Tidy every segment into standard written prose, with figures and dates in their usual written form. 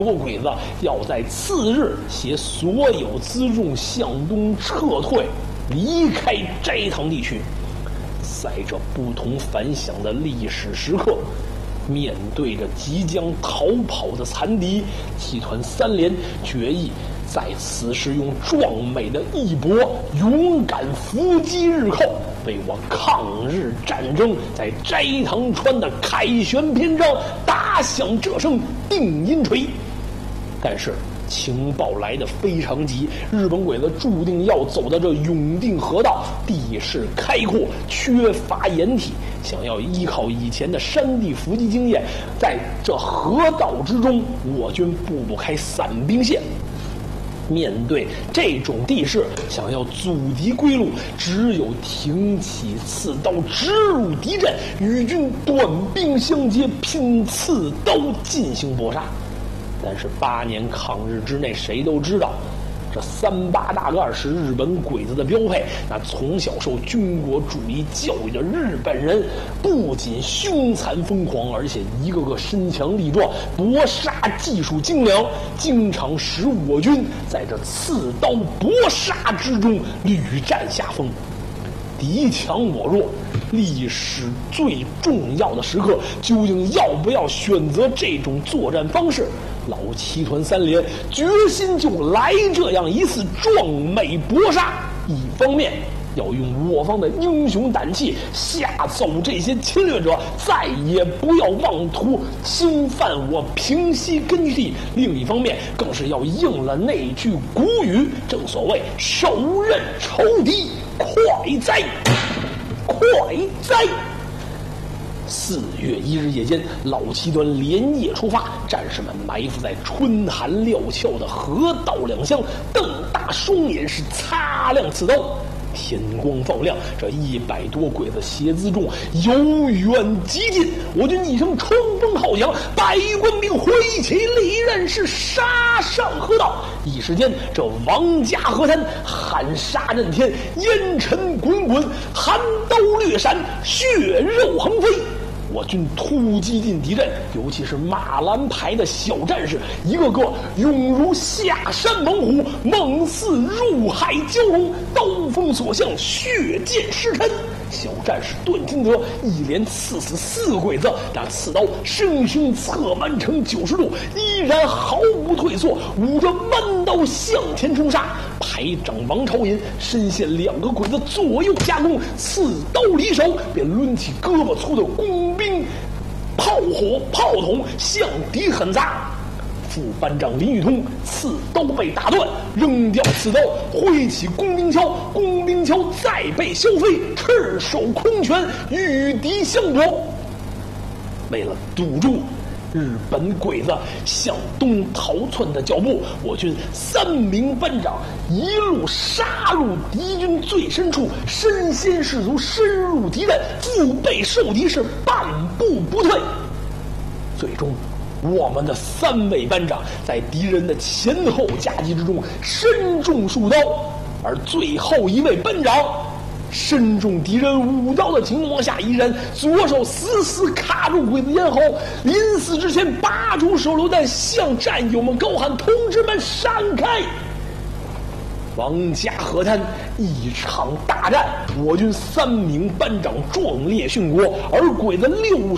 国鬼子要在次日携所有辎重向东撤退，离开斋堂地区。在这不同凡响的历史时刻，面对着即将逃跑的残敌，集团三连决议在此时用壮美的义帛勇敢伏击日寇，为我抗日战争在斋堂川的凯旋篇章打响这声定音锤。但是情报来得非常急，日本鬼子注定要走的这永定河道，地势开阔，缺乏掩体，想要依靠以前的山地伏击经验，在这河道之中，我军布不开散兵线。面对这种地势，想要阻敌归路，只有挺起刺刀直入敌阵，与军短兵相接，拼刺刀进行搏杀。但是8年抗日之内，谁都知道，这38大盖是日本鬼子的标配。那从小受军国主义教育的日本人，不仅凶残疯狂，而且一个个身强力壮，搏杀技术精良，经常使我军在这刺刀搏杀之中屡占下风。敌强我弱，历史最重要的时刻，究竟要不要选择这种作战方式？老七团三连决心就来这样一次壮美搏杀，一方面要用我方的英雄胆气吓走这些侵略者，再也不要妄图侵犯我平西根据地；另一方面，更是要应了那句古语，正所谓手刃仇敌，快哉，快哉。4月1日夜间，老七团连夜出发，战士们埋伏在春寒料峭的河道两乡，瞪大双眼是擦亮刺刀。天光放亮，这100多鬼子携辎重由远及近，我军一声冲锋号响，百余官兵挥起利刃是杀上河道。一时间，这王家河滩喊杀震天，烟尘滚滚，寒刀掠闪，血肉横飞。我军突击进敌阵，尤其是马兰排的小战士，一个个勇如下山猛虎，猛似入海蛟龙，刀锋所向，血溅尸身。小战士段金德一连刺死4鬼子，那刺刀生生侧弯成90度，依然毫不退缩，舞着弯刀向前冲杀。排长王朝银身陷2个鬼子左右夹攻，刺刀离手，便抡起胳膊粗的工兵炮筒向敌狠砸。副班长林玉通刺刀被打断，扔掉刺刀，挥起工兵锹，工兵锹再被削飞，赤手空拳与敌相搏。为了堵住日本鬼子向东逃窜的脚步，我军3名班长一路杀入敌军最深处，身先士卒，深入敌阵，腹背受敌，是半步不退。最终我们的3位班长在敌人的前后夹击之中身中数刀，而最后一位班长身中敌人5刀的情况下，依然左手死死卡住鬼子咽喉，临死之前拔出手榴弹，向战友们高喊：“同志们，闪开！”王家河滩一场大战，我军3名班长壮烈殉国，而鬼子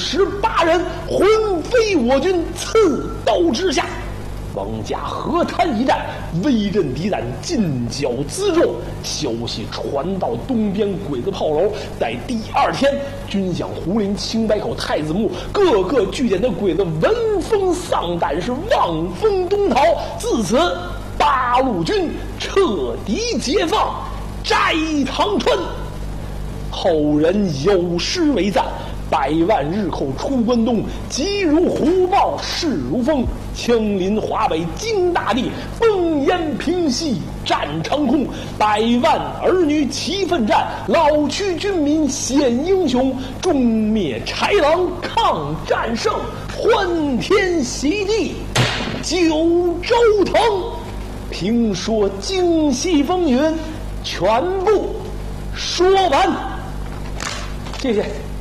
68人魂飞我军刺刀之下。王家河滩一战，威震敌胆，近剿辎重。消息传到东边鬼子炮楼，在第2天，军饷胡林、青白口、太子墓各个据点的鬼子闻风丧胆，是望风东逃。自此八路军彻底解放斋堂川。后人有诗为赞：100万日寇出关东，急如虎豹，势如风。枪临华北惊大地，烽烟平西战长空。100万儿女齐奋战，老区军民显英雄。终灭豺狼抗战胜，欢天喜地九州腾。评说京西风云全部说完，谢谢。